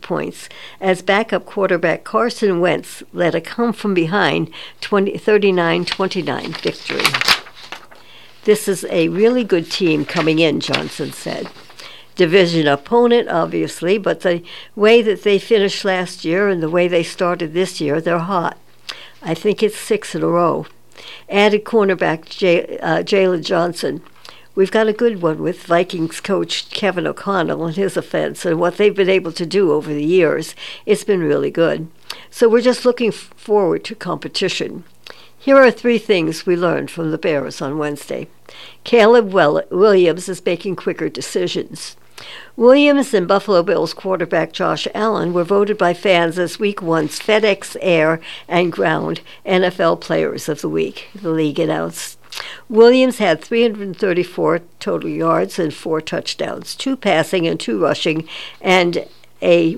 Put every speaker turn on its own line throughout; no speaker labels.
points as backup quarterback Carson Wentz led a come-from-behind 39-29 victory. This is a really good team coming in, Johnson said. Division opponent, obviously, but the way that they finished last year and the way they started this year, they're hot. I think it's 6 in a row. Added cornerback Jalen Johnson. We've got a good one with Vikings coach Kevin O'Connell and his offense and what they've been able to do over the years. It's been really good. So we're just looking forward to competition. Here are 3 things we learned from the Bears on Wednesday. Caleb Williams is making quicker decisions. Williams and Buffalo Bills quarterback Josh Allen were voted by fans as Week 1's FedEx Air and Ground NFL Players of the Week, the league announced. Williams had 334 total yards and 4 touchdowns, 2 passing and 2 rushing, and a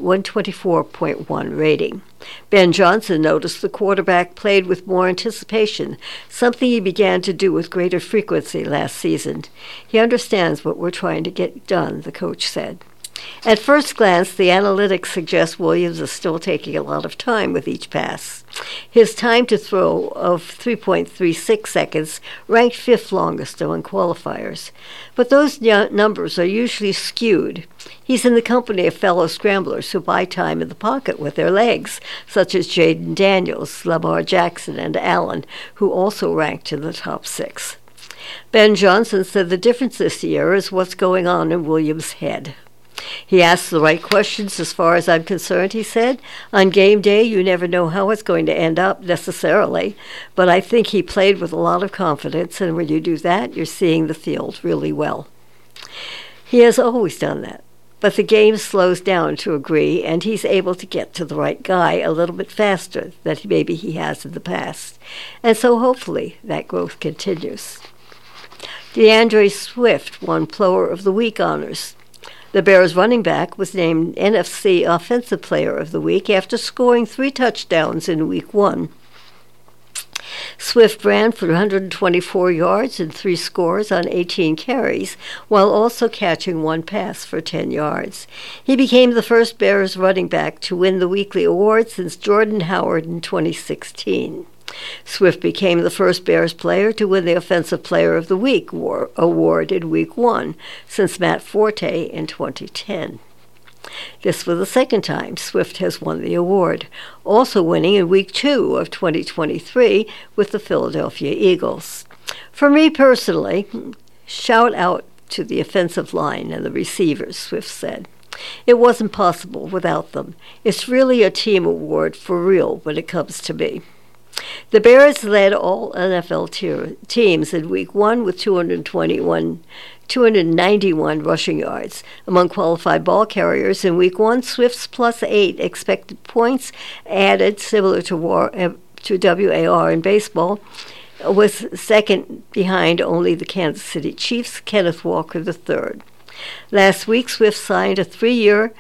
124.1 rating. Ben Johnson noticed the quarterback played with more anticipation, something he began to do with greater frequency last season. He understands what we're trying to get done, the coach said. At first glance, the analytics suggest Williams is still taking a lot of time with each pass. His time to throw of 3.36 seconds ranked 5th longest among qualifiers. But those numbers are usually skewed. He's in the company of fellow scramblers who buy time in the pocket with their legs, such as Jaden Daniels, Lamar Jackson, and Allen, who also ranked in the top 6. Ben Johnson said the difference this year is what's going on in Williams' head. He asked the right questions as far as I'm concerned, he said. On game day, you never know how it's going to end up necessarily, but I think he played with a lot of confidence, and when you do that, you're seeing the field really well. He has always done that, but the game slows down to a degree, and he's able to get to the right guy a little bit faster than maybe he has in the past, and so hopefully that growth continues. DeAndre Swift won Player of the Week honors. The Bears running back was named NFC Offensive Player of the Week after scoring 3 touchdowns in Week 1. Swift ran for 124 yards and 3 scores on 18 carries, while also catching 1 pass for 10 yards. He became the first Bears running back to win the weekly award since Jordan Howard in 2016. Swift became the first Bears player to win the Offensive Player of the Week award in Week 1 since Matt Forte in 2010. This was the second time Swift has won the award, also winning in Week 2 of 2023 with the Philadelphia Eagles. For me personally, shout out to the offensive line and the receivers, Swift said. It wasn't possible without them. It's really a team award for real when it comes to me. The Bears led all NFL teams in Week 1 with 291 rushing yards. Among qualified ball carriers in Week 1, Swift's +8 expected points added, similar to WAR in baseball, was second behind only the Kansas City Chiefs' Kenneth Walker III. Last week, Swift signed a 3-year,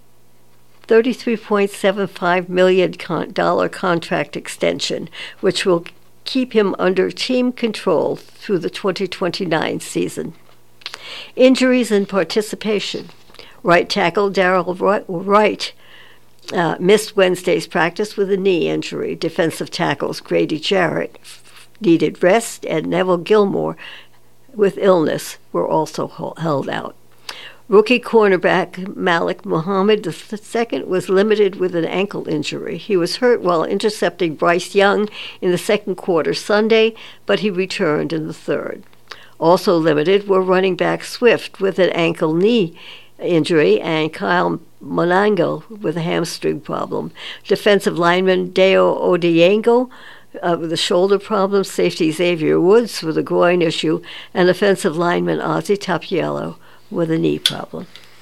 $33.75 million contract extension, which will keep him under team control through the 2029 season. Injuries and participation. Right tackle Darrell Wright missed Wednesday's practice with a knee injury. Defensive tackles Grady Jarrett needed rest, and Neville Gilmore, with illness, were also held out. Rookie cornerback Malik Muhammad II was limited with an ankle injury. He was hurt while intercepting Bryce Young in the second quarter Sunday, but he returned in the third. Also limited were running back Swift with an ankle knee injury and Kyle Monango with a hamstring problem. Defensive lineman Deo Odiengo with a shoulder problem, safety Xavier Woods with a groin issue, and offensive lineman Ozzie Tapiello with a knee problem.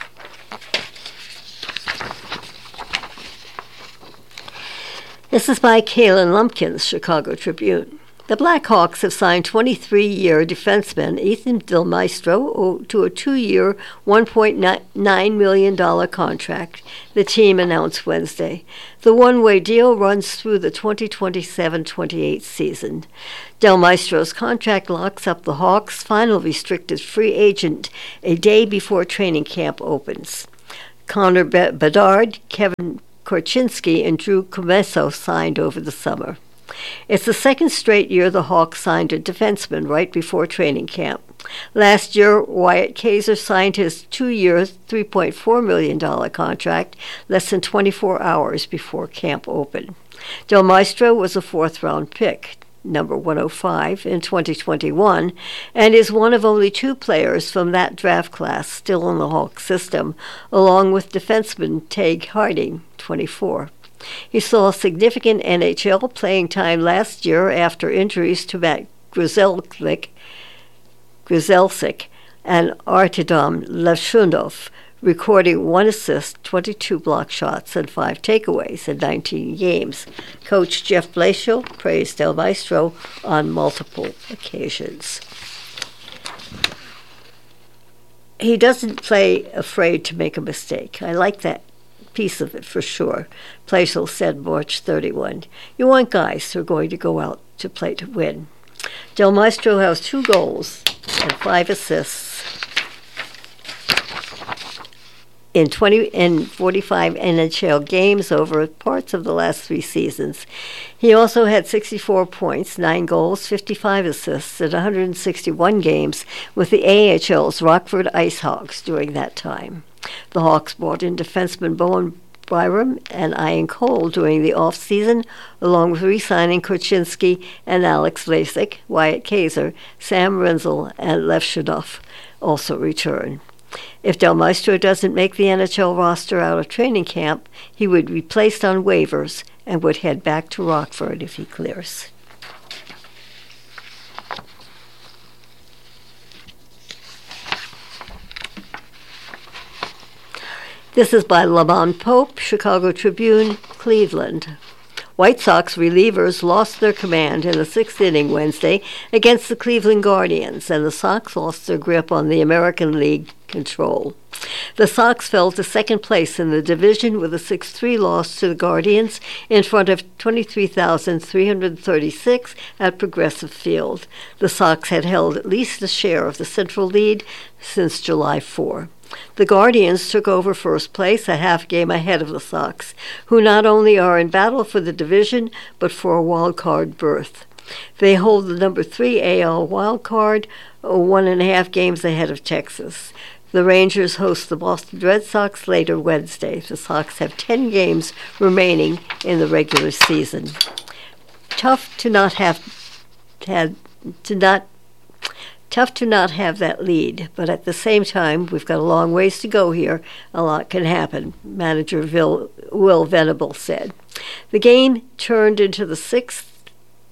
This is by Kalen Lumpkins, Chicago Tribune. The Blackhawks have signed 23-year defenseman Ethan Del Maestro to a 2-year, $1.9 million contract, the team announced Wednesday. The one-way deal runs through the 2027-28 season. Del Maestro's contract locks up the Hawks' final restricted free agent a day before training camp opens. Connor Bedard, Kevin Korchinski, and Drew Commesso signed over the summer. It's the second straight year the Hawks signed a defenseman right before training camp. Last year, Wyatt Kaiser signed his 2-year, $3.4 million contract less than 24 hours before camp opened. Del Maestro was a fourth-round pick, number 105, in 2021, and is one of only 2 players from that draft class still in the Hawks system, along with defenseman Tage Harding, 24. He saw significant NHL playing time last year after injuries to Matt Grzelcyk and Artidom Levshunov, recording 1 assist, 22 block shots, and 5 takeaways in 19 games. Coach Jeff Blashill praised Del Maestro on multiple occasions. He doesn't play afraid to make a mistake. I like that piece of it for sure. Blashill said March 31. You want guys who are going to go out to play to win. Del Maestro has 2 goals and 5 assists in 45 NHL games over parts of the last 3 seasons. He also had 64 points, 9 goals, 55 assists in 161 games with the AHL's Rockford Ice Hogs during that time. The Hawks brought in defenseman Bowen Byram and Ian Cole during the off-season, along with re-signing Korchinski and Alex Vlasic. Wyatt Kaiser, Sam Renzel, and Levshunov also return. If Del Maestro doesn't make the NHL roster out of training camp, he would be placed on waivers and would head back to Rockford if he clears. This is by Lamont Pope, Chicago Tribune, Cleveland. White Sox relievers lost their command in the 6th inning Wednesday against the Cleveland Guardians, and the Sox lost their grip on the American League control. The Sox fell to second place in the division with a 6-3 loss to the Guardians in front of 23,336 at Progressive Field. The Sox had held at least a share of the Central lead since July 4. The Guardians took over first place a half game ahead of the Sox, who not only are in battle for the division, but for a wild card berth. They hold the number 3 AL wild card, 1.5 games ahead of Texas. The Rangers host the Boston Red Sox later Wednesday. The Sox have 10 games remaining in the regular season. Tough to not have that lead, but at the same time, we've got a long ways to go here. A lot can happen, manager Will Venable said. The game turned in the sixth.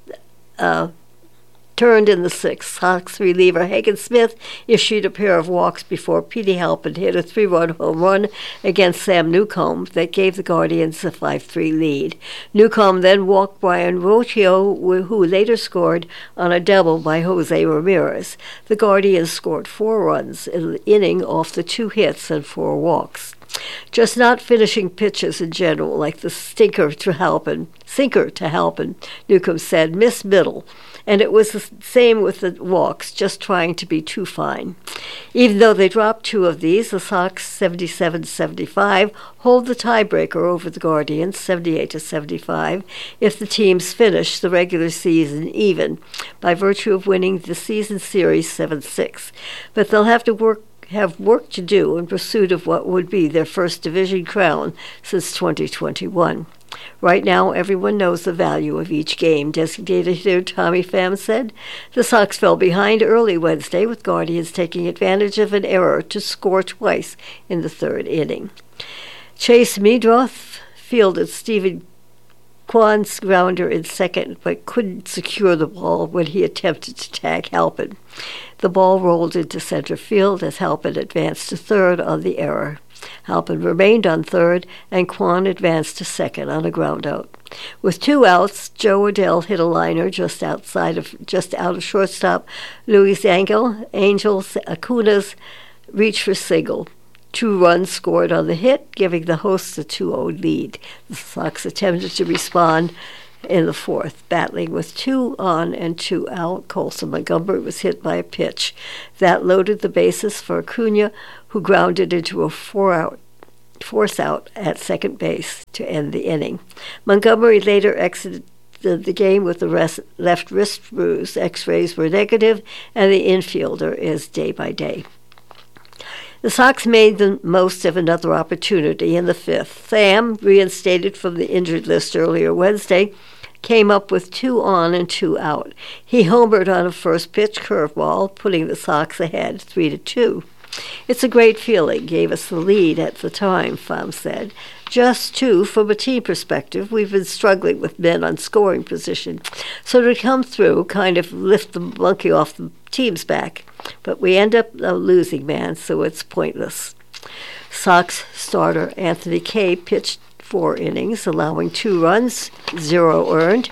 Sox reliever Hagen Smith issued a pair of walks before Petey Halpin hit a 3-run home run against Sam Newcomb that gave the Guardians a 5-3 lead. Newcomb then walked Brian Rocchio, who later scored on a double by Jose Ramirez. The Guardians scored 4 runs in the inning off the 2 hits and 4 walks. Just not finishing pitches in general, like the sinker to Halpin, Newcomb said, missed middle. And it was the same with the walks, just trying to be too fine. Even though they dropped 2 of these, the Sox 77-75 hold the tiebreaker over the Guardians 78-75 if the teams finish the regular season even, by virtue of winning the season series 7-6. But they'll have work to do in pursuit of what would be their first division crown since 2021. Right now, everyone knows the value of each game, designated hitter Tommy Pham said. The Sox fell behind early Wednesday, with Guardians taking advantage of an error to score twice in the 3rd inning. Chase Meadroth fielded Stephen Kwan's grounder in second, but couldn't secure the ball when he attempted to tag Halpin. The ball rolled into center field as Halpin advanced to third on the error. Halpin remained on third, and Kwan advanced to second on a groundout. With 2 outs, Joe Adell hit a liner just out of shortstop Luis Angels Acuna's reach for single. 2 runs scored on the hit, giving the hosts a 2-0 lead. The Sox attempted to respond in the 4th, battling with 2 on and 2 out. Colson Montgomery was hit by a pitch. That loaded the bases for Acuna, who grounded into a 4-out force out at second base to end the inning. Montgomery later exited the game with the left wrist bruise. X-rays were negative, and the infielder is day by day. The Sox made the most of another opportunity in the fifth. Sam, reinstated from the injured list earlier Wednesday, came up with 2 on and 2 out. He homered on a first-pitch curveball, putting the Sox ahead 3-2. "It's a great feeling, gave us the lead at the time," Pham said. "Just 2 from a team perspective. We've been struggling with men on scoring position. So to come through, kind of lift the monkey off the team's back. But we end up losing, man, so it's pointless." Sox starter Anthony Kay pitched 4 innings, allowing 2 runs, 0 earned,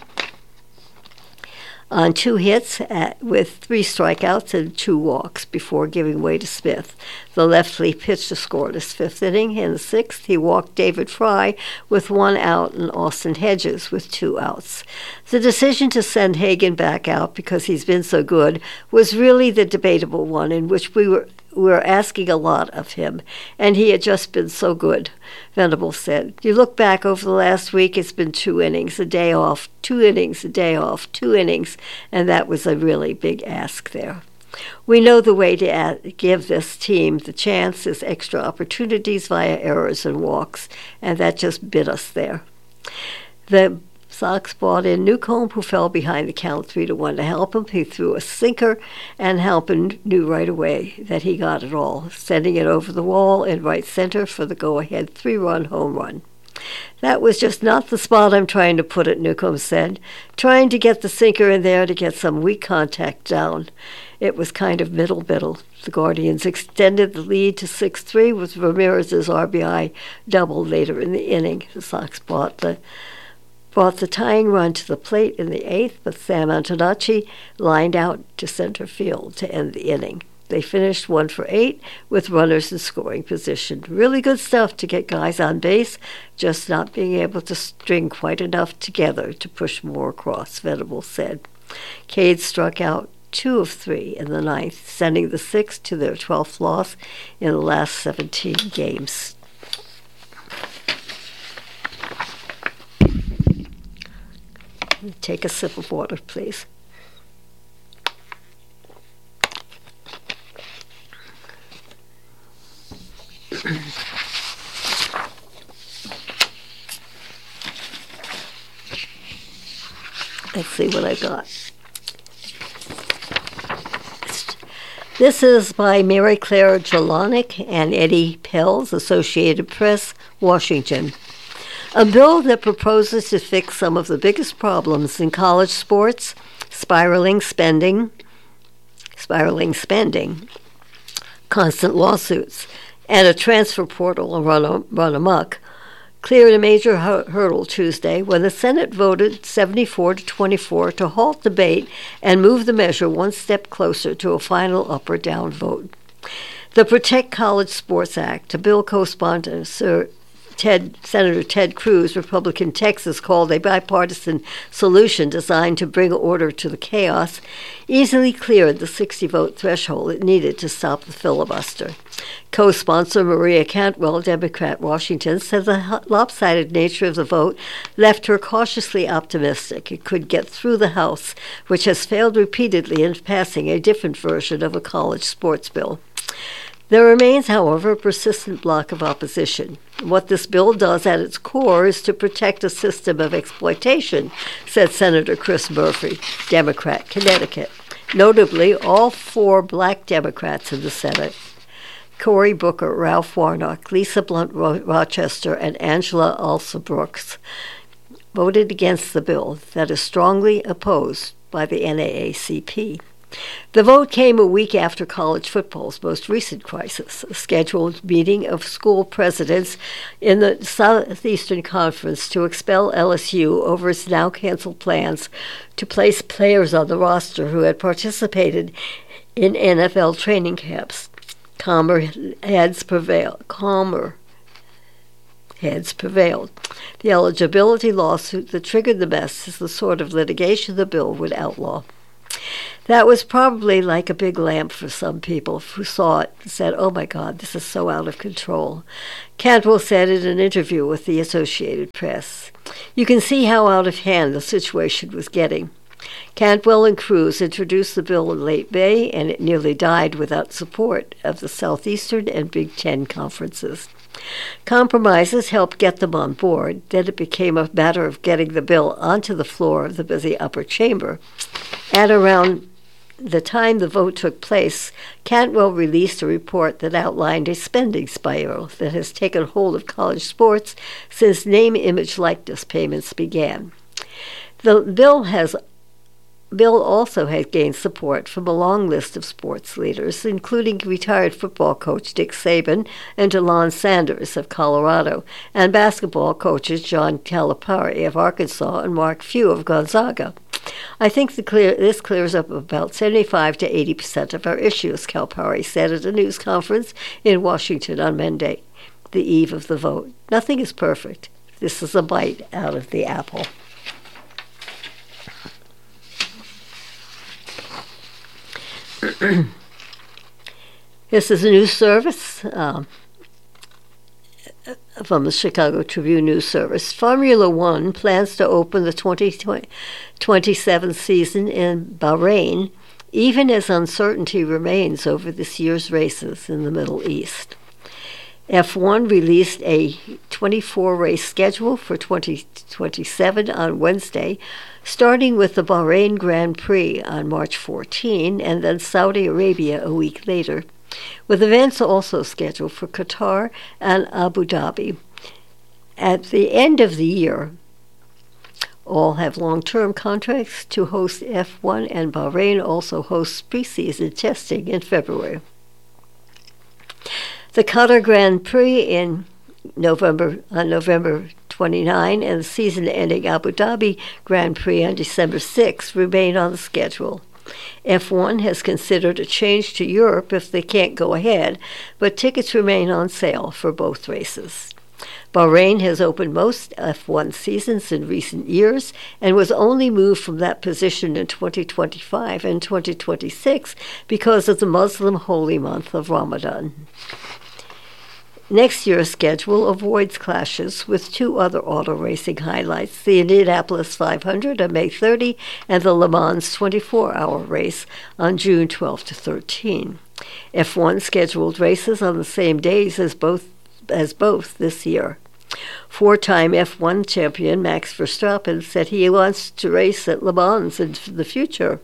on 2 hits with 3 strikeouts and 2 walks before giving way to Smith. The lefty pitched a scoreless 5th inning. In the 6th, he walked David Fry with 1 out and Austin Hedges with 2 outs. The decision to send Hagen back out because he's been so good was really the debatable one, in which we were asking a lot of him, and he had just been so good, Venables said. "You look back over the last week, it's been 2 innings, a day off, 2 innings, a day off, 2 innings, and that was a really big ask there. We know the way to give this team the chance is extra opportunities via errors and walks, and that just bit us there." The Sox brought in Newcomb, who fell behind the count 3-1 to help him. He threw a sinker, and Halpin knew right away that he got it all, sending it over the wall in right center for the go-ahead 3-run home run. "That was just not the spot I'm trying to put it," Newcomb said, trying to get the sinker in there to get some weak contact down. It was kind of middle. The Guardians extended the lead to 6-3 with Ramirez's RBI double later in the inning. The Sox brought the tying run to the plate in the 8th, but Sam Antonacci lined out to center field to end the inning. They finished 1 for 8 with runners in scoring position. Really good stuff to get guys on base, just not being able to string quite enough together to push more across, Venables said. Cade struck out 2 of 3 in the 9th, sending the Six to their 12th loss in the last 17 games. Take a sip of water, please. Let's see what I got. This is by Mary Claire Jelonic and Eddie Pells, Associated Press, Washington. A bill that proposes to fix some of the biggest problems in college sports, spiraling spending, constant lawsuits, and a transfer portal run amok, cleared a major hurdle Tuesday when the Senate voted 74-24 to halt debate and move the measure one step closer to a final up or down vote. The Protect College Sports Act, a bill co-sponsored Senator Ted Cruz, Republican Texas, called a bipartisan solution designed to bring order to the chaos, easily cleared the 60-vote threshold it needed to stop the filibuster. Co-sponsor Maria Cantwell, Democrat, Washington, said the lopsided nature of the vote left her cautiously optimistic it could get through the House, which has failed repeatedly in passing a different version of a college sports bill. There remains, however, a persistent block of opposition. What this bill does at its core is to protect a system of exploitation, said Senator Chris Murphy, Democrat, Connecticut. Notably, all 4 black Democrats in the Senate, Cory Booker, Ralph Warnock, Lisa Blunt Rochester, and Angela Alsa Brooks, voted against the bill that is strongly opposed by the NAACP. The vote came a week after college football's most recent crisis, a scheduled meeting of school presidents in the Southeastern Conference to expel LSU over its now-canceled plans to place players on the roster who had participated in NFL training camps. Calmer heads prevailed. The eligibility lawsuit that triggered the mess is the sort of litigation the bill would outlaw. That was probably like a big lamp for some people who saw it and said, "Oh my God, this is so out of control." Cantwell said in an interview with the Associated Press, "You can see how out of hand the situation was getting." Cantwell and Cruz introduced the bill in late May, and it nearly died without support of the Southeastern and Big Ten conferences. Compromises helped get them on board. Then it became a matter of getting the bill onto the floor of the busy upper chamber. At around the time the vote took place, Cantwell released a report that outlined a spending spiral that has taken hold of college sports since name, image, likeness payments began. The bill also has gained support from a long list of sports leaders, including retired football coach Dick Saban and DeLon Sanders of Colorado, and basketball coaches John Calipari of Arkansas and Mark Few of Gonzaga. "I think this clears up about 75 to 80% of our issues," Calipari said at a news conference in Washington on Monday, the eve of the vote. "Nothing is perfect. This is a bite out of the apple." This is a news service from the Chicago Tribune News Service. Formula One plans to open the 2027 season in Bahrain, even as uncertainty remains over this year's races in the Middle East. F1 released a 24-race schedule for 2027 on Wednesday, starting with the Bahrain Grand Prix on March 14 and then Saudi Arabia a week later, with events also scheduled for Qatar and Abu Dhabi. At the end of the year, all have long-term contracts to host F1, and Bahrain also hosts preseason testing in February. The Qatar Grand Prix on November 29 and the season-ending Abu Dhabi Grand Prix on December 6 remain on the schedule. F1 has considered a change to Europe if they can't go ahead, but tickets remain on sale for both races. Bahrain has opened most F1 seasons in recent years and was only moved from that position in 2025 and 2026 because of the Muslim holy month of Ramadan. Next year's schedule avoids clashes with two other auto racing highlights, the Indianapolis 500 on May 30 and the Le Mans 24-hour race on June 12 to 13. F1 scheduled races on the same days as both this year. Four-time F1 champion Max Verstappen said he wants to race at Le Mans in the future.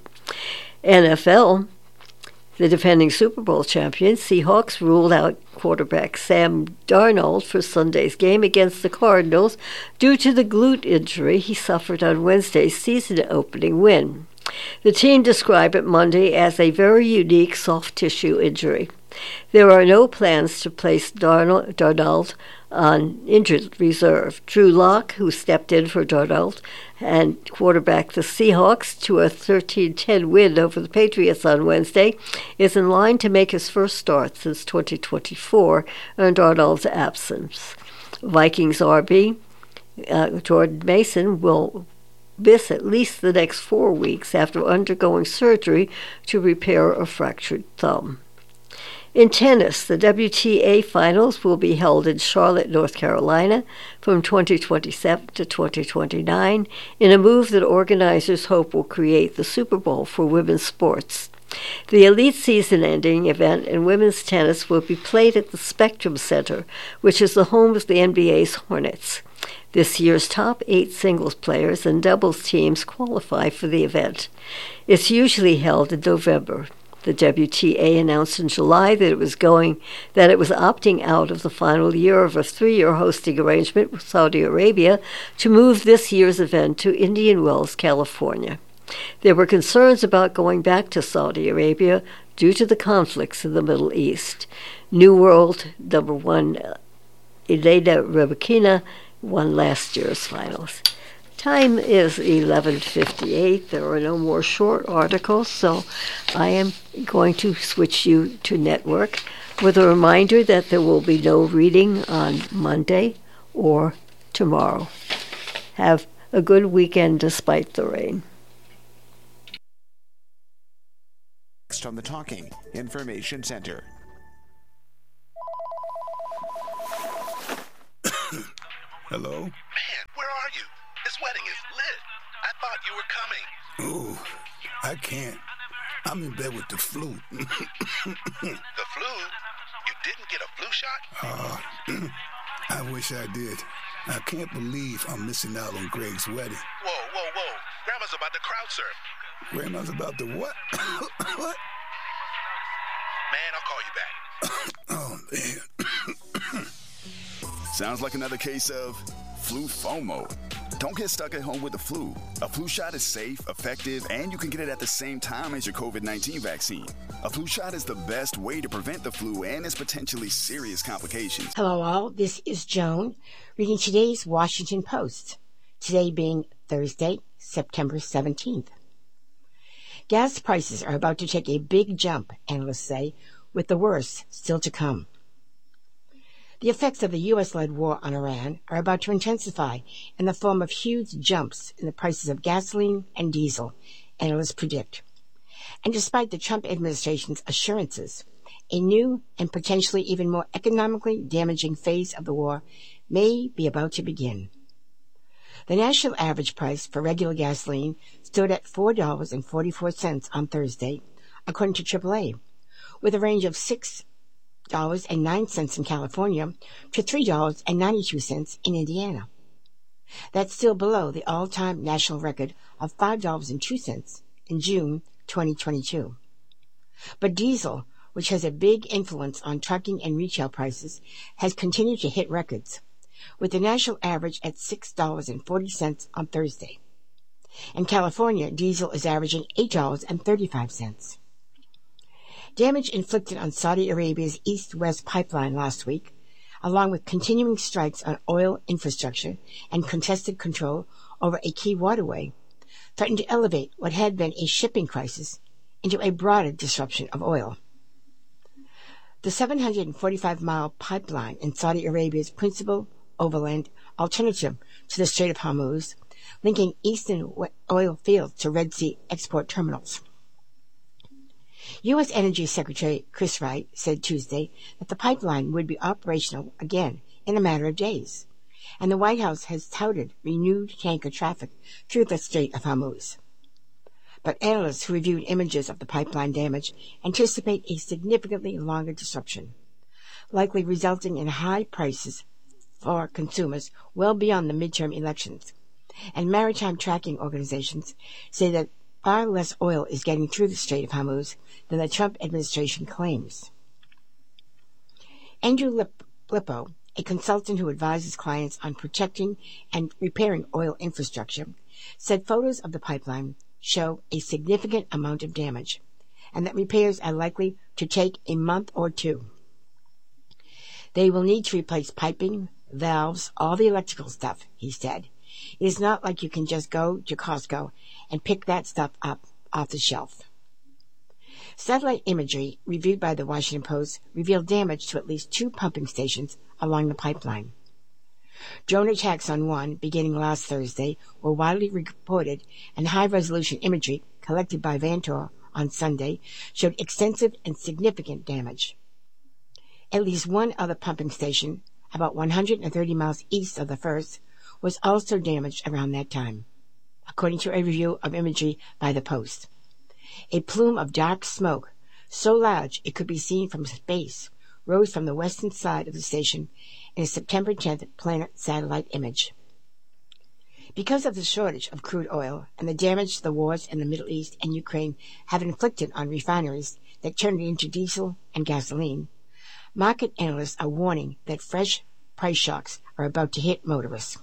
NFL, the defending Super Bowl champion, Seahawks ruled out quarterback Sam Darnold for Sunday's game against the Cardinals due to the glute injury he suffered on Wednesday's season-opening win. The team described it Monday as a very unique soft tissue injury. There are no plans to place Darnold on injured reserve. Drew Lock, who stepped in for Darnold and quarterbacked the Seahawks to a 13-10 win over the Patriots on Wednesday, is in line to make his first start since 2024 in Darnold's absence. Vikings RB Jordan Mason will miss at least the next 4 weeks after undergoing surgery to repair a fractured thumb. In tennis, the WTA Finals will be held in Charlotte, North Carolina from 2027 to 2029 in a move that organizers hope will create the Super Bowl for women's sports. The elite season-ending event in women's tennis will be played at the Spectrum Center, which is the home of the NBA's Hornets. This year's top 8 singles players and doubles teams qualify for the event. It's usually held in November. The WTA announced in July that it was opting out of the final year of a 3-year hosting arrangement with Saudi Arabia to move this year's event to Indian Wells, California. There were concerns about going back to Saudi Arabia due to the conflicts in the Middle East. New World number 1 Elena Rybakina won last year's finals. Time is 11:58. There are no more short articles, so I am going to switch you to network with a reminder that there will be no reading on Monday or tomorrow. Have a good weekend despite the rain.
next on the Talking Information Center.
Hello?
Man, where are you? This wedding is lit. I thought you were coming.
Oh, I can't. I'm in bed with the flu.
The flu? You didn't get a flu shot?
I wish I did. I can't believe I'm missing out on Greg's wedding.
Whoa. Grandma's about to crowd surf.
Grandma's about to what? What?
Man, I'll call you back.
Oh, man.
Sounds like another case of flu FOMO. Don't get stuck at home with the flu. A flu shot is safe, effective, and you can get it at the same time as your COVID-19 vaccine. A flu shot is the best way to prevent the flu and its potentially serious complications.
Hello all, this is Joan reading today's Washington Post, today being Thursday, September 17th. Gas prices are about to take a big jump, analysts say, with the worst still to come. The effects of the U.S.-led war on Iran are about to intensify in the form of huge jumps in the prices of gasoline and diesel, analysts predict. And despite the Trump administration's assurances, a new and potentially even more economically damaging phase of the war may be about to begin. The national average price for regular gasoline stood at $4.44 on Thursday, according to AAA, with a range of $6.09 in California to $3.92 in Indiana. That's still below the all-time national record of $5.02 in June 2022. But diesel, which has a big influence on trucking and retail prices, has continued to hit records, with the national average at $6.40 on Thursday. In California, diesel is averaging $8.35. Damage inflicted on Saudi Arabia's East-West pipeline last week, along with continuing strikes on oil infrastructure and contested control over a key waterway, threatened to elevate what had been a shipping crisis into a broader disruption of oil. The 745-mile pipeline in Saudi Arabia's principal overland alternative to the Strait of Hormuz, linking eastern oil fields to Red Sea export terminals. U.S. Energy Secretary Chris Wright said Tuesday that the pipeline would be operational again in a matter of days, and the White House has touted renewed tanker traffic through the Strait of Hormuz. But analysts who reviewed images of the pipeline damage anticipate a significantly longer disruption, likely resulting in high prices for consumers well beyond the midterm elections. And maritime tracking organizations say that far less oil is getting through the Strait of Hormuz than the Trump administration claims. Andrew Lippo, a consultant who advises clients on protecting and repairing oil infrastructure, said photos of the pipeline show a significant amount of damage, and that repairs are likely to take a month or two. They will need to replace piping, valves, all the electrical stuff, he said. It is not like you can just go to Costco and pick that stuff up off the shelf. Satellite imagery reviewed by the Washington Post revealed damage to at least 2 pumping stations along the pipeline. Drone attacks on one, beginning last Thursday, were widely reported, and high-resolution imagery collected by Vantor on Sunday showed extensive and significant damage. At least one other pumping station, about 130 miles east of the first, was also damaged around that time, according to a review of imagery by the Post. A plume of dark smoke, so large it could be seen from space, rose from the western side of the station in a September 10th Planet satellite image. Because of the shortage of crude oil and the damage the wars in the Middle East and Ukraine have inflicted on refineries that turn it into diesel and gasoline, market analysts are warning that fresh price shocks are about to hit motorists.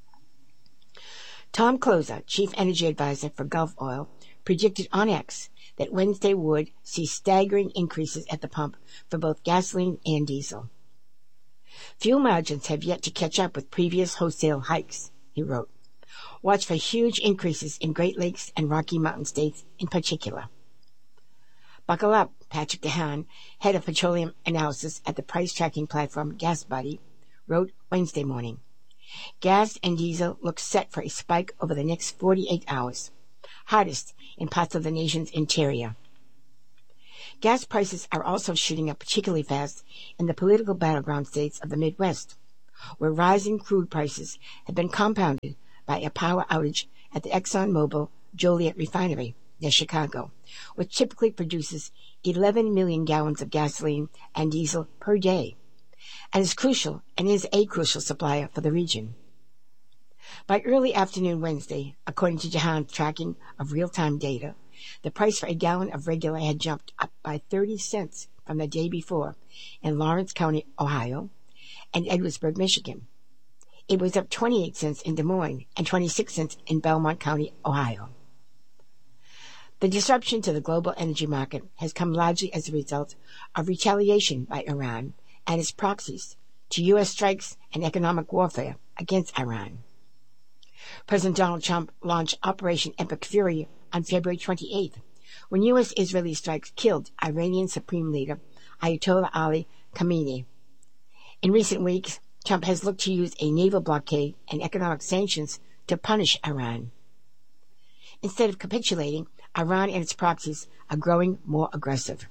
Tom Closer, chief energy advisor for Gulf Oil, predicted on X that Wednesday would see staggering increases at the pump for both gasoline and diesel. Fuel margins have yet to catch up with previous wholesale hikes, he wrote. Watch for huge increases in Great Lakes and Rocky Mountain states in particular. Buckle up, Patrick DeHaan, head of petroleum analysis at the price tracking platform GasBuddy, wrote Wednesday morning. Gas and diesel look set for a spike over the next 48 hours, hardest in parts of the nation's interior. Gas prices are also shooting up particularly fast in the political battleground states of the Midwest, where rising crude prices have been compounded by a power outage at the ExxonMobil Joliet refinery near Chicago, which typically produces 11 million gallons of gasoline and diesel per day, and is a crucial supplier for the region. By early afternoon Wednesday, according to Jahan's tracking of real-time data, the price for a gallon of regular had jumped up by 30 cents from the day before in Lawrence County, Ohio, and Edwardsburg, Michigan. It was up 28 cents in Des Moines and 26 cents in Belmont County, Ohio. The disruption to the global energy market has come largely as a result of retaliation by Iran and its proxies to U.S. strikes and economic warfare against Iran. President Donald Trump launched Operation Epic Fury on February 28th, when U.S. Israeli strikes killed Iranian Supreme Leader Ayatollah Ali Khamenei. In recent weeks, Trump has looked to use a naval blockade and economic sanctions to punish Iran. Instead of capitulating, Iran and its proxies are growing more aggressive.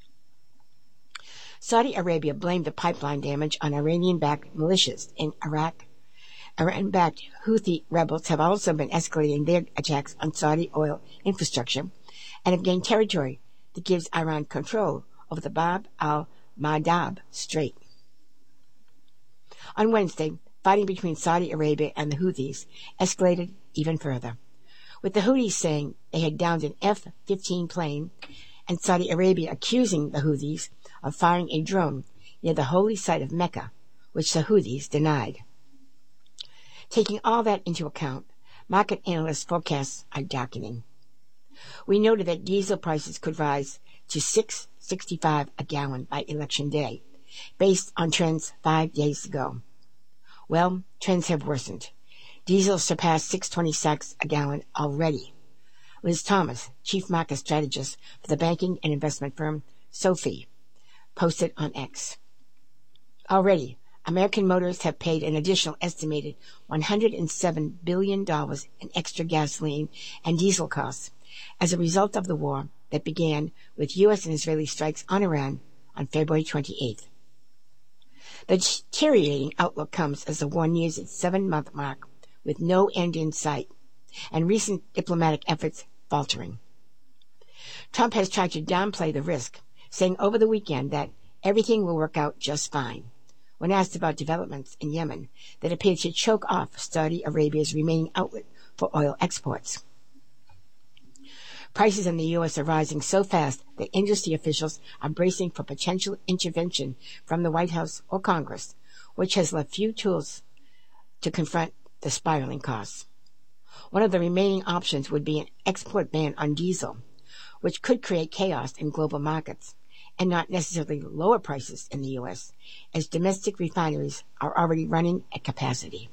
Saudi Arabia blamed the pipeline damage on Iranian-backed militias in Iraq. Iran-backed Houthi rebels have also been escalating their attacks on Saudi oil infrastructure and have gained territory that gives Iran control over the Bab al-Mandab Strait. On Wednesday, fighting between Saudi Arabia and the Houthis escalated even further, with the Houthis saying they had downed an F-15 plane and Saudi Arabia accusing the Houthis of firing a drone near the holy site of Mecca, which the Houthis denied. Taking all that into account, market analysts' forecasts are darkening. We noted that diesel prices could rise to $6.65 a gallon by Election Day, based on trends 5 days ago. Well, trends have worsened. Diesel surpassed $6.26 a gallon already. Liz Thomas, chief market strategist for the banking and investment firm Sophie, posted on X. Already, American Motors have paid an additional estimated $107 billion in extra gasoline and diesel costs as a result of the war that began with U.S. and Israeli strikes on Iran on February 28th. The deteriorating outlook comes as the war nears its 7-month mark with no end in sight, and recent diplomatic efforts faltering. Trump has tried to downplay the risk, saying over the weekend that everything will work out just fine, when asked about developments in Yemen that appear to choke off Saudi Arabia's remaining outlet for oil exports. Prices in the U.S. are rising so fast that industry officials are bracing for potential intervention from the White House or Congress, which has left few tools to confront the spiraling costs. One of the remaining options would be an export ban on diesel, which could create chaos in global markets and not necessarily lower prices in the U.S., as domestic refineries are already running at capacity.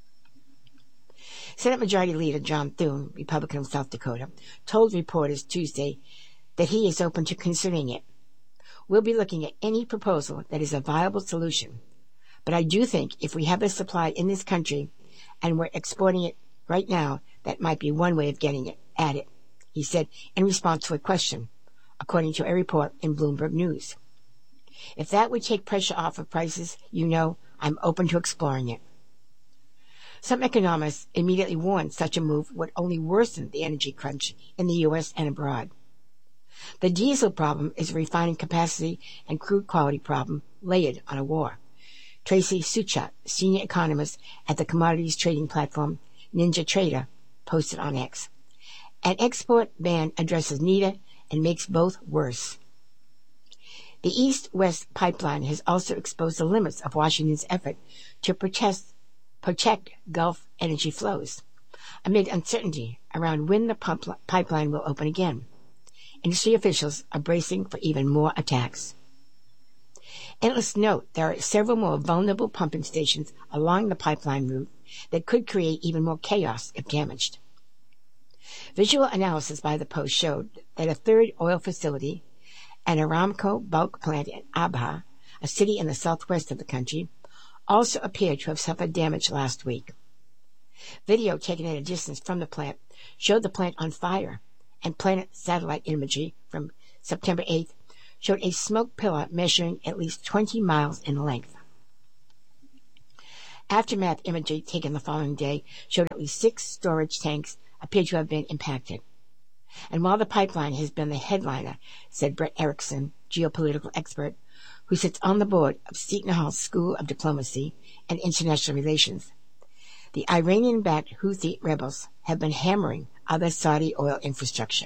Senate Majority Leader John Thune, Republican of South Dakota, told reporters Tuesday that he is open to considering it. We'll be looking at any proposal that is a viable solution, but I do think if we have a supply in this country and we're exporting it right now, that might be one way of getting at it, he said in response to a question, according to a report in Bloomberg News. If that would take pressure off of prices, I'm open to exploring it. Some economists immediately warned such a move would only worsen the energy crunch in the U.S. and abroad. The diesel problem is a refining capacity and crude quality problem layered on a war. Tracy Suchat, senior economist at the commodities trading platform Ninja Trader, posted on X. An export ban addresses neither and makes both worse. The East-West pipeline has also exposed the limits of Washington's effort to protect Gulf energy flows, amid uncertainty around when the pipeline will open again. Industry officials are bracing for even more attacks. Analysts note there are several more vulnerable pumping stations along the pipeline route that could create even more chaos if damaged. Visual analysis by the Post showed that a third oil facility, an Aramco bulk plant in Abha, a city in the southwest of the country, also appeared to have suffered damage last week. Video taken at a distance from the plant showed the plant on fire, and Planet satellite imagery from September 8th showed a smoke pillar measuring at least 20 miles in length. Aftermath imagery taken the following day showed at least 6 storage tanks appear to have been impacted. And while the pipeline has been the headliner, said Brett Erickson, geopolitical expert, who sits on the board of Seton Hall School of Diplomacy and International Relations, the Iranian-backed Houthi rebels have been hammering other Saudi oil infrastructure.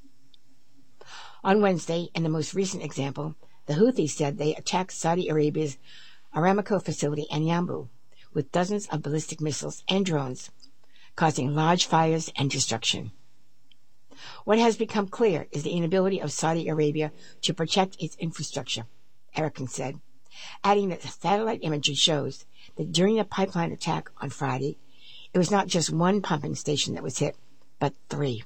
On Wednesday, in the most recent example, the Houthis said they attacked Saudi Arabia's Aramco facility in Yanbu with dozens of ballistic missiles and drones, causing large fires and destruction. What has become clear is the inability of Saudi Arabia to protect its infrastructure, Erickson said, adding that the satellite imagery shows that during the pipeline attack on Friday, it was not just one pumping station that was hit, but 3.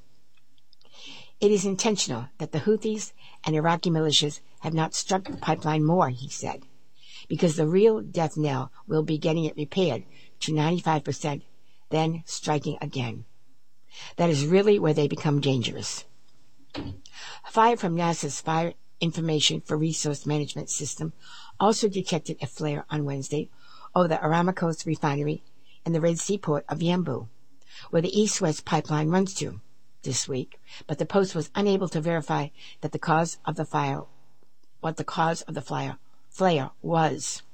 It is intentional that the Houthis and Iraqi militias have not struck the pipeline more, he said, because the real death knell will be getting it repaired to 95%, then striking again. That is really where they become dangerous. Fire from NASA's Fire Information for Resource Management System also detected a flare on Wednesday over the Aramco's refinery in the Red Sea port of Yanbu, where the east-west pipeline runs to, this week, but the Post was unable to verify that the cause of the fire, what the cause of the flare was.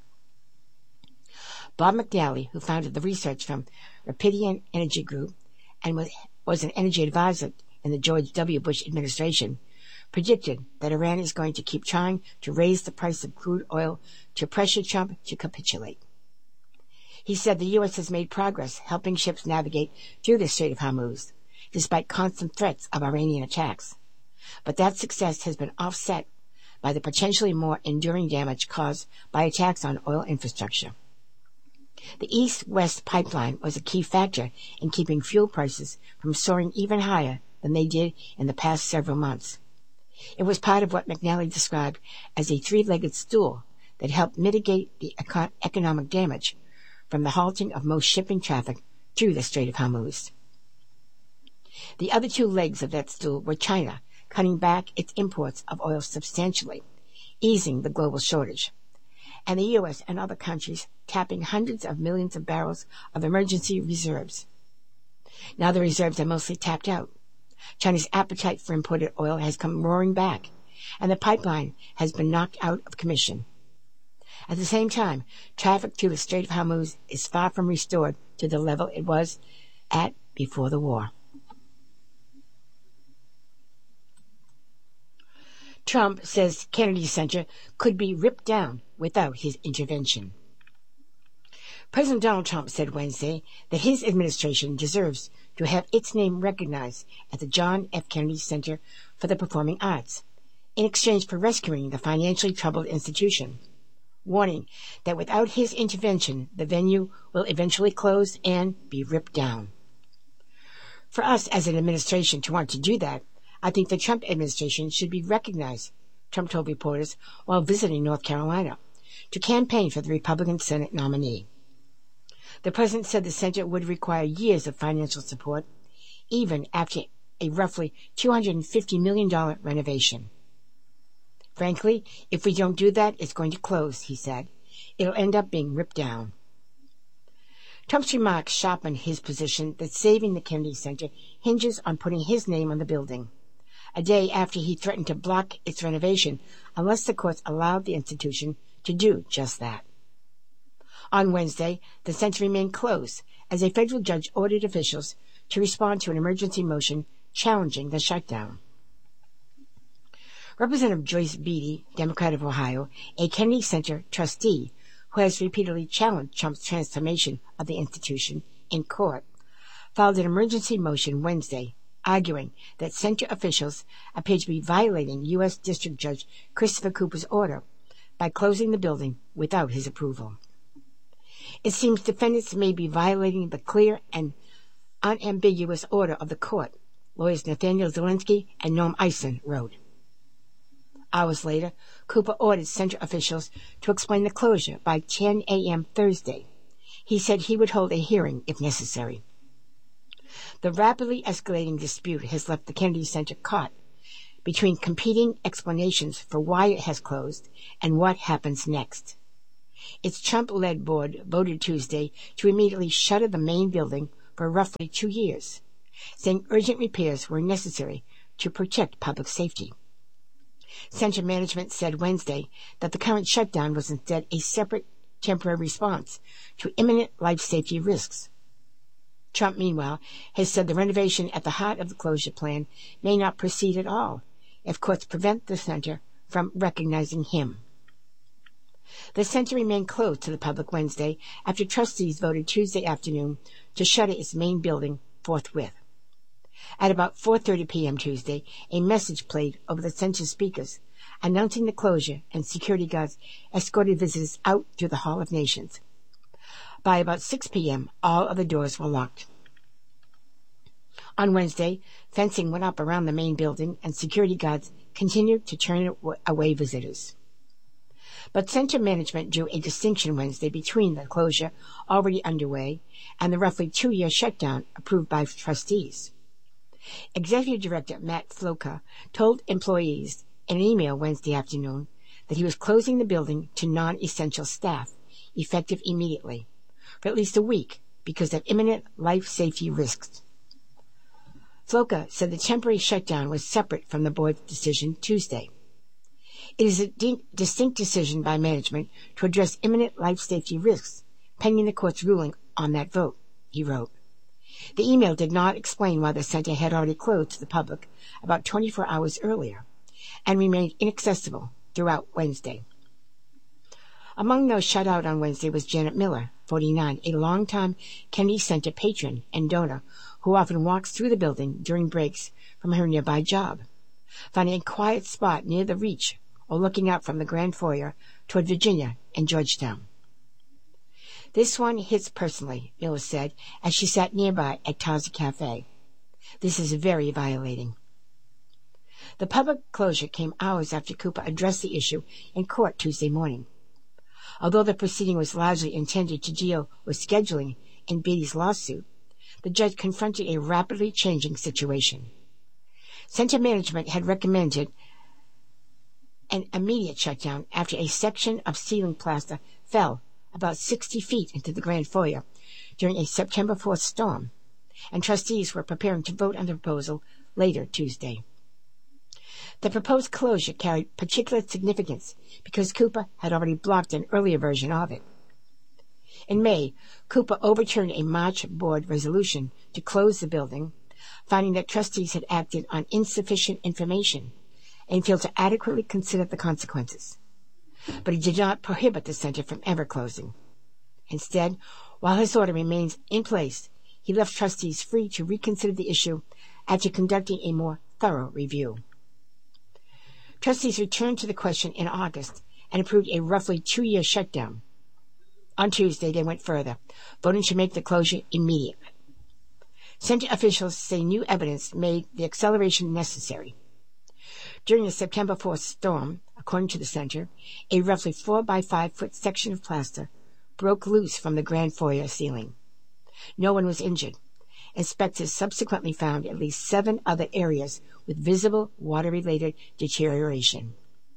Bob McNally, who founded the research firm Rapidian Energy Group and was an energy advisor in the George W. Bush administration, predicted that Iran is going to keep trying to raise the price of crude oil to pressure Trump to capitulate. He said the U.S. has made progress helping ships navigate through the Strait of Hormuz, despite constant threats of Iranian attacks. But that success has been offset by the potentially more enduring damage caused by attacks on oil infrastructure. The East-West pipeline was a key factor in keeping fuel prices from soaring even higher than they did in the past several months. It was part of what McNally described as a 3-legged stool that helped mitigate the economic damage from the halting of most shipping traffic through the Strait of Hormuz. The other 2 legs of that stool were China cutting back its imports of oil substantially, easing the global shortage, and the U.S. and other countries tapping hundreds of millions of barrels of emergency reserves. Now the reserves are mostly tapped out. China's appetite for imported oil has come roaring back, and the pipeline has been knocked out of commission. At the same time, traffic through the Strait of Hormuz is far from restored to the level it was at before the war. Trump says Kennedy Center could be ripped down without his intervention. President Donald Trump said Wednesday that his administration deserves to have its name recognized at the John F. Kennedy Center for the Performing Arts in exchange for rescuing the financially troubled institution, warning that without his intervention, the venue will eventually close and be ripped down. For us as an administration to want to do that, I think the Trump administration should be recognized, Trump told reporters while visiting North Carolina to campaign for the Republican Senate nominee. The president said the center would require years of financial support, even after a roughly $250 million renovation. Frankly, if we don't do that, it's going to close, he said. It'll end up being ripped down. Trump's remarks sharpened his position that saving the Kennedy Center hinges on putting his name on the building, a day after he threatened to block its renovation unless the courts allowed the institution to do just that. On Wednesday, the center remained closed as a federal judge ordered officials to respond to an emergency motion challenging the shutdown. Representative Joyce Beatty, Democrat of Ohio, a Kennedy Center trustee who has repeatedly challenged Trump's transformation of the institution in court, filed an emergency motion Wednesday, arguing that center officials appear to be violating U.S. District Judge Christopher Cooper's order by closing the building without his approval. It seems defendants may be violating the clear and unambiguous order of the court, lawyers Nathaniel Zelensky and Norm Eisen wrote. Hours later, Cooper ordered center officials to explain the closure by 10 a.m. Thursday. He said he would hold a hearing if necessary. The rapidly escalating dispute has left the Kennedy Center caught between competing explanations for why it has closed and what happens next. Its Trump-led board voted Tuesday to immediately shutter the main building for roughly 2 years, saying urgent repairs were necessary to protect public safety. Center management said Wednesday that the current shutdown was instead a separate temporary response to imminent life safety risks. Trump, meanwhile, has said the renovation at the heart of the closure plan may not proceed at all if courts prevent the center from recognizing him. The center remained closed to the public Wednesday after trustees voted Tuesday afternoon to shutter its main building forthwith. At about 4:30 p.m. Tuesday, a message played over the center speakers announcing the closure, and security guards escorted visitors out to the Hall of Nations. By about 6 p.m., all of the doors were locked. On Wednesday, fencing went up around the main building, and security guards continued to turn away visitors. But center management drew a distinction Wednesday between the closure already underway and the roughly 2-year shutdown approved by trustees. Executive Director Matt Floka told employees in an email Wednesday afternoon that he was closing the building to non-essential staff, effective immediately, for at least a week because of imminent life safety risks. Floka said the temporary shutdown was separate from the board's decision Tuesday. It is a distinct decision by management to address imminent life safety risks, pending the court's ruling on that vote, he wrote. The email did not explain why the center had already closed to the public about 24 hours earlier and remained inaccessible throughout Wednesday. Among those shut out on Wednesday was Janet Miller, 49, a longtime Kennedy Center patron and donor who often walks through the building during breaks from her nearby job, finding a quiet spot near the reach or looking out from the grand foyer toward Virginia and Georgetown. This one hits personally, Miller said, as she sat nearby at Taza Cafe. This is very violating. The public closure came hours after Cooper addressed the issue in court Tuesday morning. Although the proceeding was largely intended to deal with scheduling in Beatty's lawsuit, the judge confronted a rapidly changing situation. Center management had recommended an immediate shutdown after a section of ceiling plaster fell about 60 feet into the grand foyer during a September 4th storm, and trustees were preparing to vote on the proposal later Tuesday. The proposed closure carried particular significance because Cooper had already blocked an earlier version of it. In May, Cooper overturned a March board resolution to close the building, finding that trustees had acted on insufficient information and failed to adequately consider the consequences. But he did not prohibit the center from ever closing. Instead, while his order remains in place, he left trustees free to reconsider the issue after conducting a more thorough review. Trustees returned to the question in August and approved a roughly 2-year shutdown. On Tuesday, they went further, voting to make the closure immediate. Center officials say new evidence made the acceleration necessary. During the September 4th storm, according to the center, a roughly 4-by-5-foot section of plaster broke loose from the grand foyer ceiling. No one was injured. Inspectors subsequently found at least 7 other areas with visible water-related deterioration.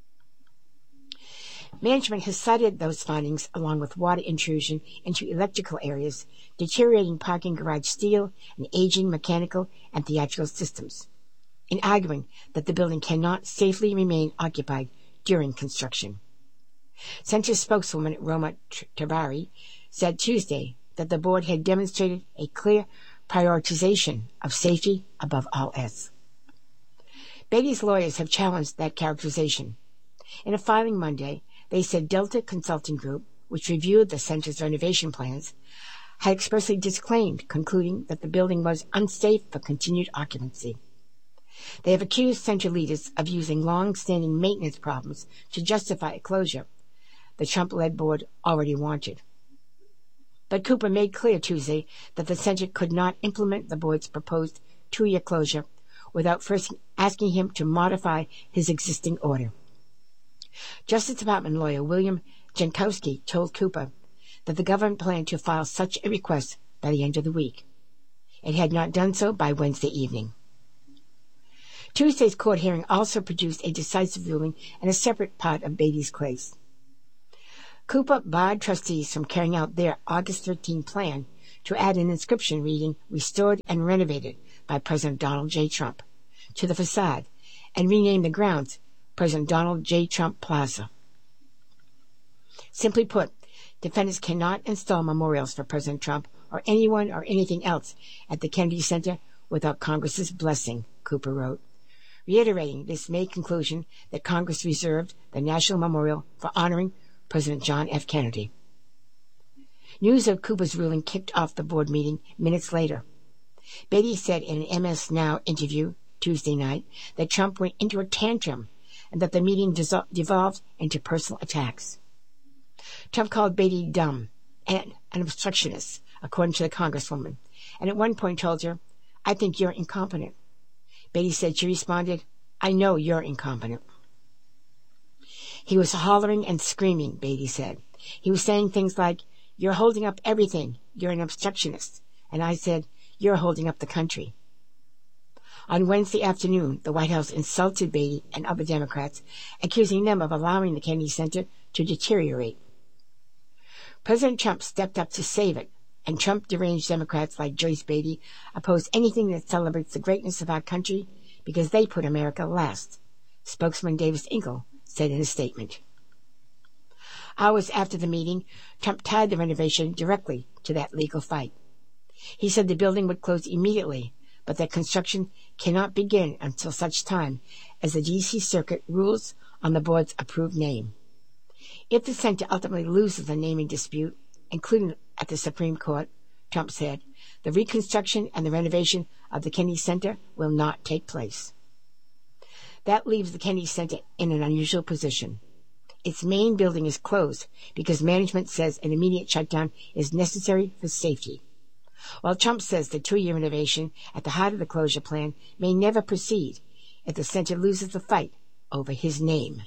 Management has cited those findings along with water intrusion into electrical areas, deteriorating parking garage steel, and aging mechanical and theatrical systems, in arguing that the building cannot safely remain occupied during construction. Center spokeswoman Roma Tabari said Tuesday that the board had demonstrated a clear prioritization of safety above all else. Beatty's lawyers have challenged that characterization. In a filing Monday, they said Delta Consulting Group, which reviewed the center's renovation plans, had expressly disclaimed, concluding that the building was unsafe for continued occupancy. They have accused center leaders of using long-standing maintenance problems to justify a closure the Trump-led board already wanted. But Cooper made clear Tuesday that the center could not implement the board's proposed 2-year closure without first asking him to modify his existing order. Justice Department lawyer William Jankowski told Cooper that the government planned to file such a request by the end of the week. It had not done so by Wednesday evening. Tuesday's court hearing also produced a decisive ruling in a separate part of Beatty's case. Cooper barred trustees from carrying out their August 13 plan to add an inscription reading "Restored and Renovated by President Donald J. Trump" to the facade and rename the grounds President Donald J. Trump Plaza. Simply put, defendants cannot install memorials for President Trump or anyone or anything else at the Kennedy Center without Congress's blessing, Cooper wrote, reiterating this May conclusion that Congress reserved the National Memorial for honoring President John F. Kennedy. News of Cooper's ruling kicked off the board meeting minutes later. Beatty said in an MS Now interview Tuesday night that Trump went into a tantrum and that the meeting devolved into personal attacks. Trump called Beatty dumb and an obstructionist, according to the Congresswoman, and at one point told her, "I think you're incompetent." Beatty said she responded, "I know you're incompetent." He was hollering and screaming, Beatty said. He was saying things like, "You're holding up everything. You're an obstructionist." And I said, "You're holding up the country." On Wednesday afternoon, the White House insulted Beatty and other Democrats, accusing them of allowing the Kennedy Center to deteriorate. President Trump stepped up to save it, and Trump-deranged Democrats like Joyce Beatty oppose anything that celebrates the greatness of our country because they put America last, spokesman Davis Ingle said in a statement. Hours after the meeting, Trump tied the renovation directly to that legal fight. He said the building would close immediately, but that construction cannot begin until such time as the D.C. Circuit rules on the board's approved name. If the center ultimately loses the naming dispute, including at the Supreme Court, Trump said, the reconstruction and the renovation of the Kennedy Center will not take place. That leaves the Kennedy Center in an unusual position. Its main building is closed because management says an immediate shutdown is necessary for safety, while Trump says the 2-year renovation at the heart of the closure plan may never proceed if the center loses the fight over his name.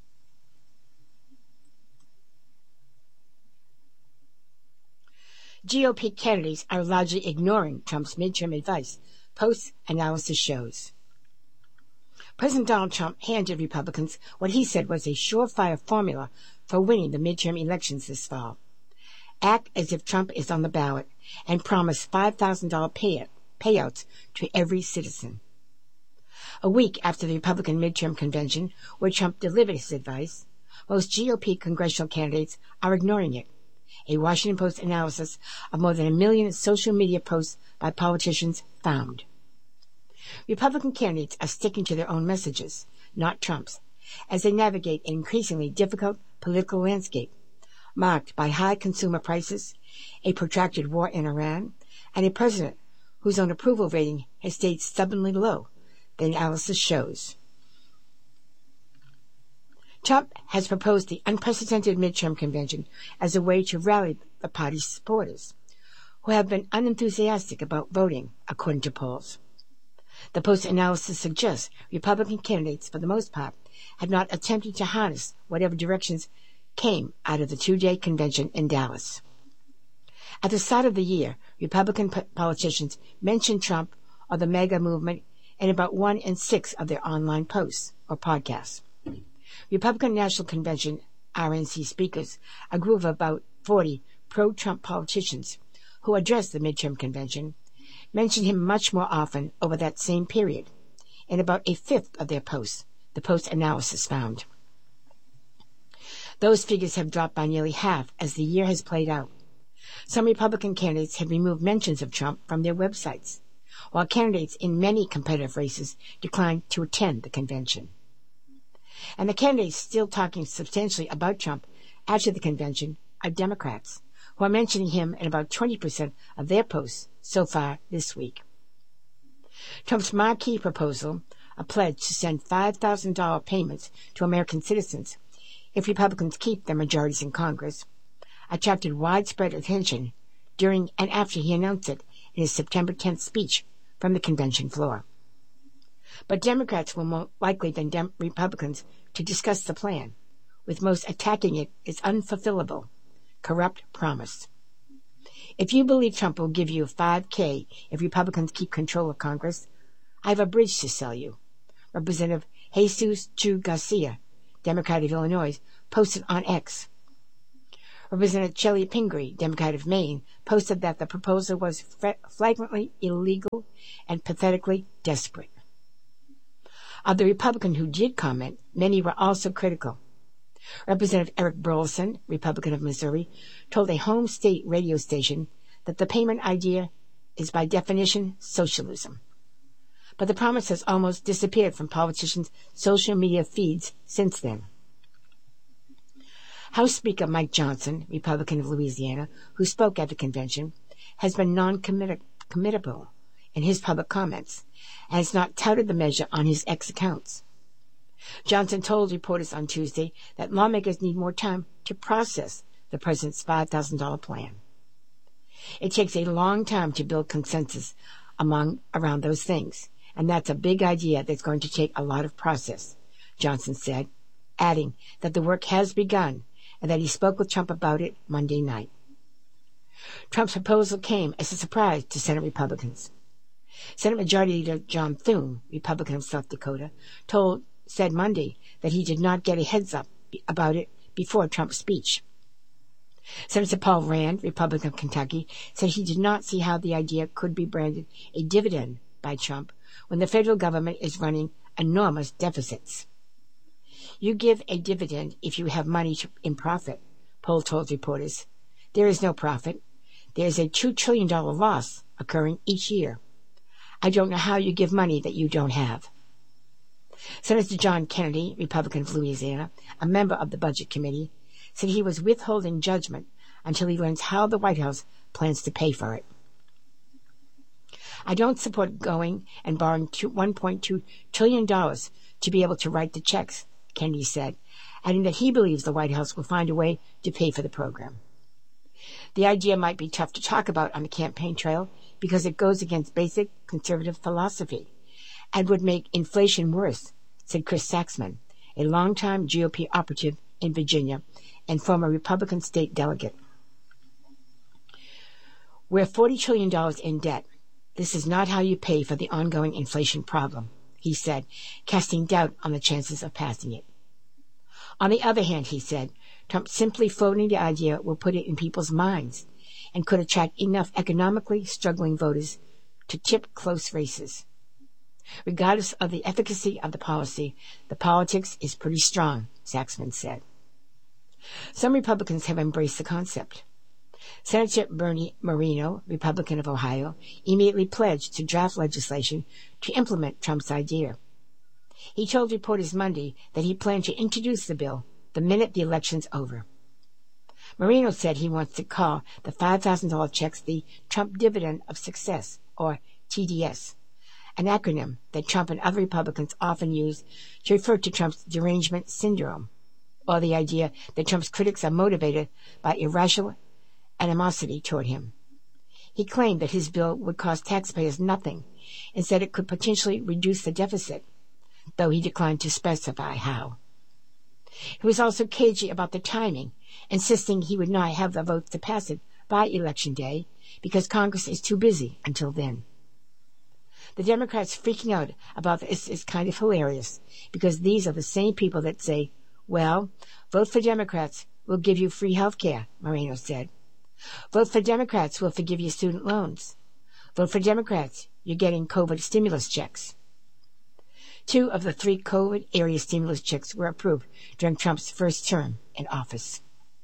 GOP candidates are largely ignoring Trump's midterm advice, post-analysis shows. President Donald Trump handed Republicans what he said was a surefire formula for winning the midterm elections this fall. Act as if Trump is on the ballot and promise $5,000 payouts to every citizen. A week after the Republican midterm convention, where Trump delivered his advice, most GOP congressional candidates are ignoring it. A Washington Post analysis of more than 1 million social media posts by politicians found. Republican candidates are sticking to their own messages, not Trump's, as they navigate an increasingly difficult political landscape, marked by high consumer prices, a protracted war in Iran, and a president whose own approval rating has stayed stubbornly low, the analysis shows. Trump has proposed the unprecedented midterm convention as a way to rally the party's supporters, who have been unenthusiastic about voting, according to polls. The Post analysis suggests Republican candidates, for the most part, have not attempted to harness whatever directions came out of the 2-day convention in Dallas. At the start of the year, Republican politicians mentioned Trump or the MAGA movement in about 1 in 6 of their online posts or podcasts. Republican National Convention RNC speakers, a group of about 40 pro-Trump politicians who addressed the midterm convention, mentioned him much more often over that same period, in about 1/5 of their posts, the Post analysis found. Those figures have dropped by nearly half as the year has played out. Some Republican candidates have removed mentions of Trump from their websites, while candidates in many competitive races declined to attend the convention. And the candidates still talking substantially about Trump after the convention are Democrats, who are mentioning him in about 20% of their posts so far this week. Trump's marquee proposal, a pledge to send $5,000 payments to American citizens if Republicans keep their majorities in Congress, attracted widespread attention during and after he announced it in his September 10th speech from the convention floor. But Democrats were more likely than Republicans to discuss the plan, with most attacking it as unfulfillable, corrupt promise. If you believe Trump will give you $5,000 if Republicans keep control of Congress, I have a bridge to sell you. Representative Jesus Chu Garcia, Democrat of Illinois, posted on X. Representative Chellie Pingree, Democrat of Maine, posted that the proposal was flagrantly illegal and pathetically desperate. Of the Republicans who did comment, many were also critical. Representative Eric Burleson, Republican of Missouri, told a home state radio station that the payment idea is by definition socialism. But the promise has almost disappeared from politicians' social media feeds since then. House Speaker Mike Johnson, Republican of Louisiana, who spoke at the convention, has been non-committable in his public comments and has not touted the measure on his X accounts. Johnson told reporters on Tuesday that lawmakers need more time to process the president's $5,000 plan. It takes a long time to build consensus around those things, and that's a big idea that's going to take a lot of process, Johnson said, adding that the work has begun and that he spoke with Trump about it Monday night. Trump's proposal came as a surprise to Senate Republicans. Senate Majority Leader John Thune, Republican of South Dakota, said Monday that he did not get a heads up about it before Trump's speech. Senator Paul Rand, Republican of Kentucky, said he did not see how the idea could be branded a dividend by Trump when the federal government is running enormous deficits. You give a dividend if you have money in profit, Paul told reporters. There is no profit. There is a $2 trillion loss occurring each year. I don't know how you give money that you don't have. Senator John Kennedy, Republican of Louisiana, a member of the Budget Committee, said he was withholding judgment until he learns how the White House plans to pay for it. I don't support going and borrowing $1.2 trillion to be able to write the checks, Kennedy said, adding that he believes the White House will find a way to pay for the program. The idea might be tough to talk about on the campaign trail because it goes against basic conservative philosophy and would make inflation worse, said Chris Saxman, a longtime GOP operative in Virginia and former Republican state delegate. We're $40 trillion in debt. This is not how you pay for the ongoing inflation problem, he said, casting doubt on the chances of passing it. On the other hand, he said, Trump simply floating the idea will put it in people's minds and could attract enough economically struggling voters to tip close races. Regardless of the efficacy of the policy, the politics is pretty strong, Saxman said. Some Republicans have embraced the concept. Senator Bernie Moreno, Republican of Ohio, immediately pledged to draft legislation to implement Trump's idea. He told reporters Monday that he planned to introduce the bill the minute the election's over. Moreno said he wants to call the $5,000 checks the Trump Dividend of Success, or TDS, an acronym that Trump and other Republicans often use to refer to Trump's derangement syndrome, or the idea that Trump's critics are motivated by irrational animosity toward him. He claimed that his bill would cost taxpayers nothing and said it could potentially reduce the deficit, though he declined to specify how. He was also cagey about the timing, insisting he would not have the votes to pass it by Election Day because Congress is too busy until then. The Democrats freaking out about this is kind of hilarious because these are the same people that say, well, vote for Democrats, we'll give you free health care, Moreno said. Vote for Democrats, we'll forgive you student loans. Vote for Democrats, you're getting COVID stimulus checks. 2 of the 3 COVID-area stimulus checks were approved during Trump's first term in office.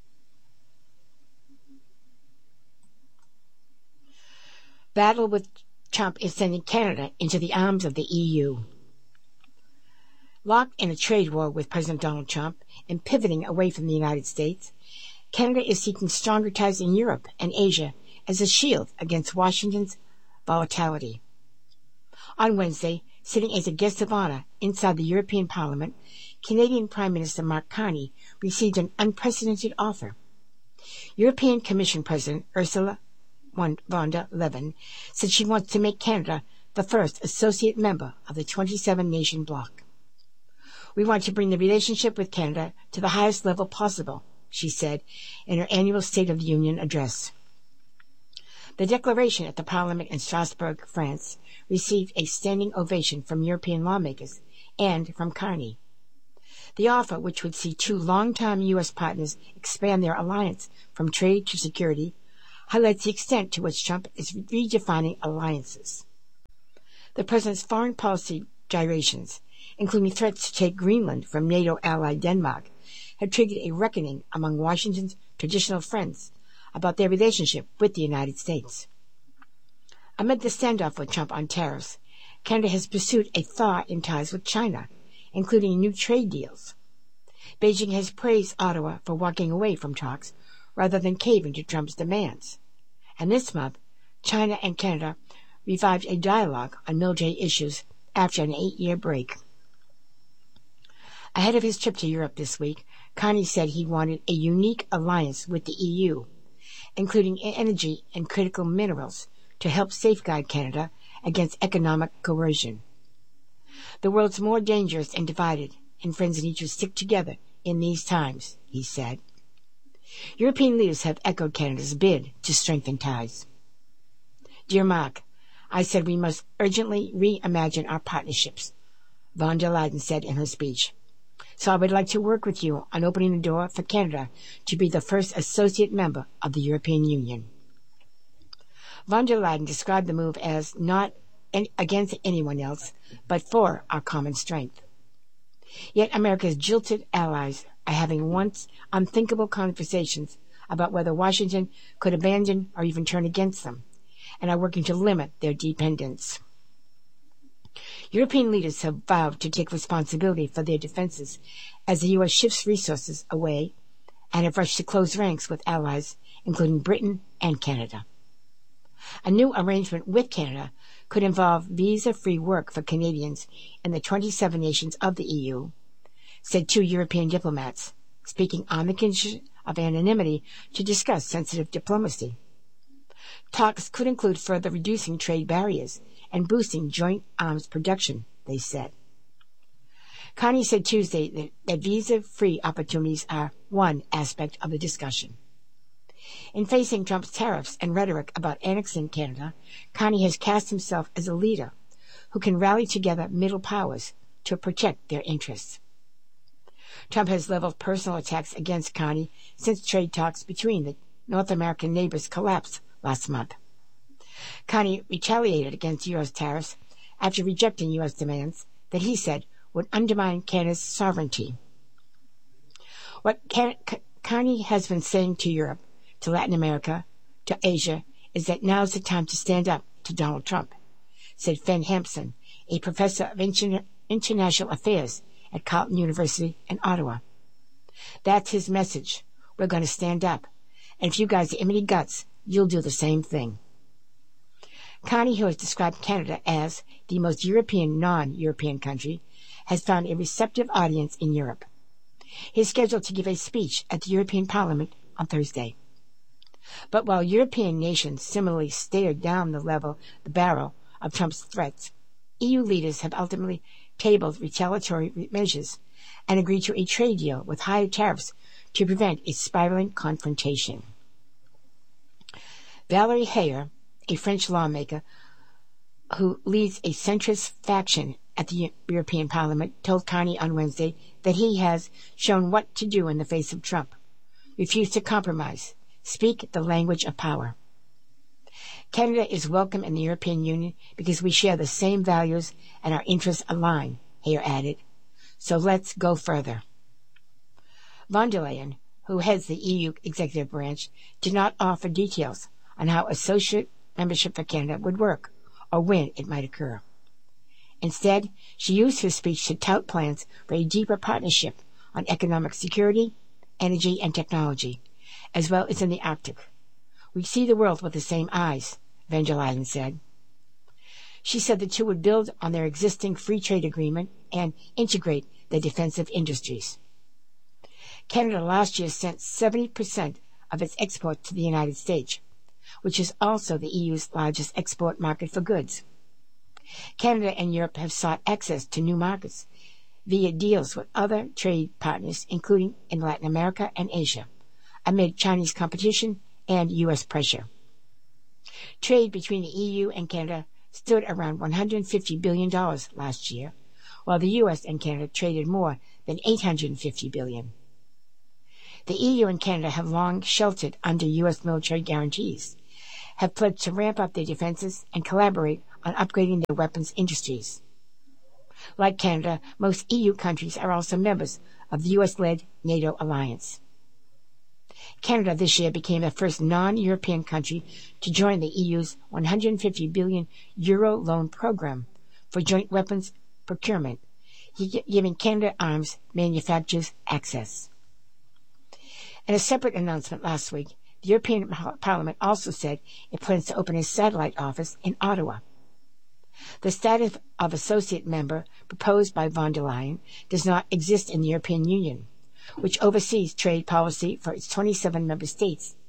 Battle with Trump is sending Canada into the arms of the EU. Locked in a trade war with President Donald Trump and pivoting away from the United States, Canada is seeking stronger ties in Europe and Asia as a shield against Washington's volatility. On Wednesday, sitting as a guest of honor inside the European Parliament, Canadian Prime Minister Mark Carney received an unprecedented offer. European Commission President Ursula von der Leyen said she wants to make Canada the first associate member of the 27-nation bloc. We want to bring the relationship with Canada to the highest level possible, she said in her annual State of the Union address. The declaration at the Parliament in Strasbourg, France, received a standing ovation from European lawmakers and from Carney. The offer, which would see two longtime U.S. partners expand their alliance from trade to security, highlights the extent to which Trump is redefining alliances. The president's foreign policy gyrations, including threats to take Greenland from NATO ally Denmark, have triggered a reckoning among Washington's traditional friends about their relationship with the United States. Amid the standoff with Trump on tariffs, Canada has pursued a thaw in ties with China, including new trade deals. Beijing has praised Ottawa for walking away from talks rather than caving to Trump's demands. And this month, China and Canada revived a dialogue on military issues after an 8-year break. Ahead of his trip to Europe this week, Carney said he wanted a unique alliance with the EU, including energy and critical minerals, to help safeguard Canada against economic coercion. The world's more dangerous and divided, and friends need to stick together in these times, he said. European leaders have echoed Canada's bid to strengthen ties. Dear Mark, I said we must urgently reimagine our partnerships, von der Leyen said in her speech. So I would like to work with you on opening the door for Canada to be the first associate member of the European Union. Von der Leyen described the move as not against anyone else, but for our common strength. Yet America's jilted allies are having once unthinkable conversations about whether Washington could abandon or even turn against them, and are working to limit their dependence. European leaders have vowed to take responsibility for their defenses as the U.S. shifts resources away and have rushed to close ranks with allies, including Britain and Canada. A new arrangement with Canada could involve visa-free work for Canadians in the 27 nations of the EU, said 2 European diplomats, speaking on the condition of anonymity to discuss sensitive diplomacy. Talks could include further reducing trade barriers and boosting joint arms production, they said. Carney said Tuesday that visa-free opportunities are one aspect of the discussion. In facing Trump's tariffs and rhetoric about annexing Canada, Carney has cast himself as a leader who can rally together middle powers to protect their interests. Trump has leveled personal attacks against Carney since trade talks between the North American neighbors collapsed last month. Carney retaliated against U.S. tariffs after rejecting U.S. demands that he said would undermine Canada's sovereignty. What Carney has been saying to Europe, to Latin America, to Asia, is that now's the time to stand up to Donald Trump, said Fen Hampson, a professor of international affairs at Carleton University in Ottawa. That's his message. We're going to stand up. And if you guys have any guts, you'll do the same thing. Carney, who has described Canada as the most European non-European country, has found a receptive audience in Europe. He is scheduled to give a speech at the European Parliament on Thursday. But while European nations similarly stared down the barrel of Trump's threats, EU leaders have ultimately tabled retaliatory measures and agreed to a trade deal with higher tariffs to prevent a spiraling confrontation. Valérie Hayer, a French lawmaker who leads a centrist faction at the European Parliament, told Carney on Wednesday that he has shown what to do in the face of Trump. Refuse to compromise. Speak the language of power. Canada is welcome in the European Union because we share the same values and our interests align, Hayer added. So let's go further. Von der Leyen, who heads the EU executive branch, did not offer details on how associate membership for Canada would work or when it might occur. Instead, she used her speech to tout plans for a deeper partnership on economic security, energy, and technology, as well as in the Arctic. We see the world with the same eyes, von der Leyen said. She said the two would build on their existing free trade agreement and integrate their defensive industries. Canada last year sent 70% of its exports to the United States, which is also the EU's largest export market for goods. Canada and Europe have sought access to new markets via deals with other trade partners, including in Latin America and Asia, amid Chinese competition and U.S. pressure. Trade between the EU and Canada stood around $150 billion last year, while the U.S. and Canada traded more than $850 billion. The EU and Canada have long sheltered under U.S. military guarantees, have pledged to ramp up their defenses and collaborate on upgrading their weapons industries. Like Canada, most EU countries are also members of the U.S.-led NATO alliance. Canada this year became the first non-European country to join the EU's €150 billion loan program for joint weapons procurement, giving Canada Arms manufacturers access. In a separate announcement last week, the European Parliament also said it plans to open a satellite office in Ottawa. The status of associate member proposed by von der Leyen does not exist in the European Union, which oversees trade policy for its 27 member states